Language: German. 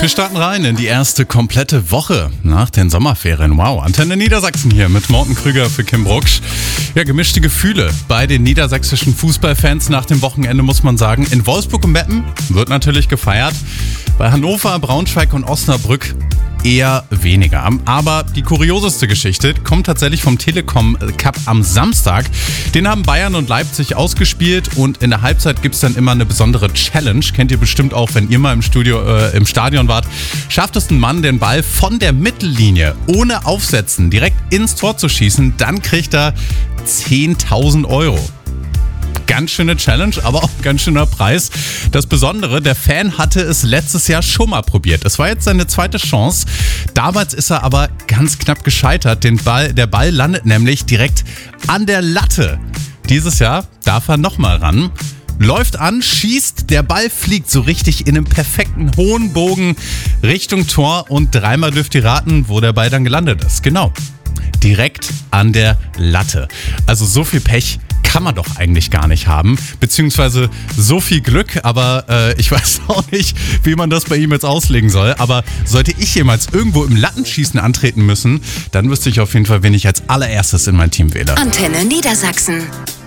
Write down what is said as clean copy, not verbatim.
Wir starten rein in die erste komplette Woche nach den Sommerferien. Wow, Antenne Niedersachsen hier mit Morten Krüger für Kim Brucksch. Ja, gemischte Gefühle bei den niedersächsischen Fußballfans nach dem Wochenende, muss man sagen. In Wolfsburg und Meppen wird natürlich gefeiert. Bei Hannover, Braunschweig und Osnabrück eher weniger. Aber die kurioseste Geschichte kommt tatsächlich vom Telekom Cup am Samstag. Den haben Bayern und Leipzig ausgespielt und in der Halbzeit gibt es dann immer eine besondere Challenge. Kennt ihr bestimmt auch, wenn ihr mal im Stadion wart. Schafft es ein Mann, den Ball von der Mittellinie ohne Aufsetzen direkt ins Tor zu schießen, dann kriegt er 10.000 Euro. Ganz schöne Challenge, aber auch ganz schöner Preis. Das Besondere, der Fan hatte es letztes Jahr schon mal probiert. Es war jetzt seine zweite Chance. Damals ist er aber ganz knapp gescheitert. Der Ball landet nämlich direkt an der Latte. Dieses Jahr darf er nochmal ran. Läuft an, schießt, der Ball fliegt so richtig in einem perfekten hohen Bogen Richtung Tor und dreimal dürft ihr raten, wo der Ball dann gelandet ist. Genau, direkt an der Latte. Also so viel Pech kann man doch eigentlich gar nicht haben, beziehungsweise so viel Glück, aber ich weiß auch nicht, wie man das bei ihm jetzt auslegen soll, aber sollte ich jemals irgendwo im Lattenschießen antreten müssen, dann wüsste ich auf jeden Fall, wen ich als allererstes in mein Team wähle. Antenne Niedersachsen.